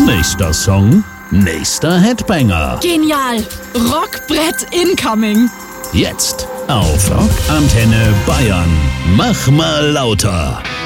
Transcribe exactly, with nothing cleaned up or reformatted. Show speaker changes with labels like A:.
A: Nächster Song, nächster Headbanger.
B: Genial. Rockbrett incoming.
A: Jetzt auf Rockantenne Bayern. Mach mal lauter.